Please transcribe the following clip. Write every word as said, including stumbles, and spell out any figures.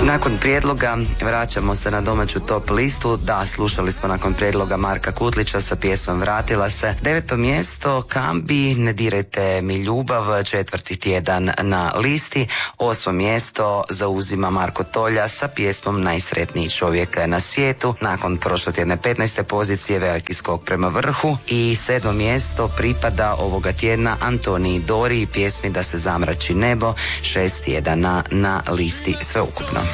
Nakon prijedloga vraćamo se na domaću top listu. Da, slušali smo nakon prijedloga Marka Kutlića sa pjesmom Vratila se. Deveto mjesto Kambi, Ne dirajte mi ljubav, četvrti tjedan na listi. Osmo mjesto zauzima Marko Tolja sa pjesmom Najsretniji čovjek na svijetu. Nakon prošlotjedne petnaeste pozicije veliki skok prema vrhu. I sedmo mjesto pripada ovoga tjedna Antoniji Dori i pjesmi Da se zamrači nebo, šest tjedana na listi sveukupno.